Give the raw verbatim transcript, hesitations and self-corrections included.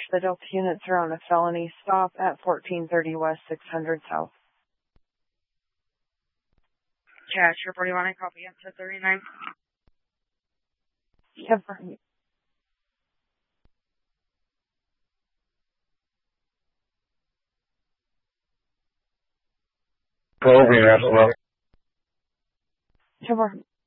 The Delta units are on a felony stop at fourteen thirty West, six hundred South. Cash, report you want to copy answer thirty-nine. Yep. Closing, absolutely. Sure.